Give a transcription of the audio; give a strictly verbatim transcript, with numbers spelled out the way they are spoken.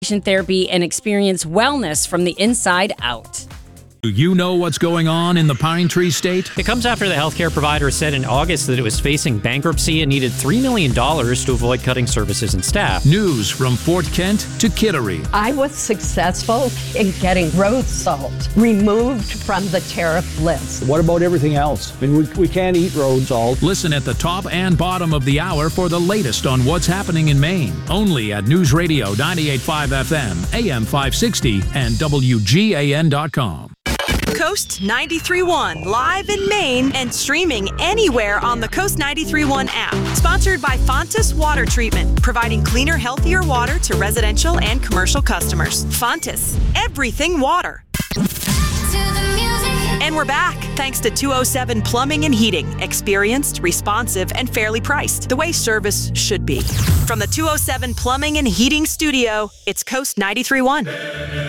therapy and experience wellness from the inside out. Do you know what's going on in the Pine Tree State? It comes after the healthcare provider said in August that it was facing bankruptcy and needed three million dollars to avoid cutting services and staff. News from Fort Kent to Kittery. I was successful in getting road salt removed from the tariff list. What about everything else? I mean, we, we can't eat road salt. Listen at the top and bottom of the hour for the latest on what's happening in Maine. Only at News Radio ninety-eight point five F M, A M five sixty, and W G A N dot com. Coast ninety-three point one, live in Maine and streaming anywhere on the Coast ninety-three point one app. Sponsored by Fontis Water Treatment, providing cleaner, healthier water to residential and commercial customers. Fontis, everything water. And we're back, thanks to two oh seven Plumbing and Heating. Experienced, responsive, and fairly priced. The way service should be. From the two oh seven Plumbing and Heating studio, it's Coast ninety-three point one.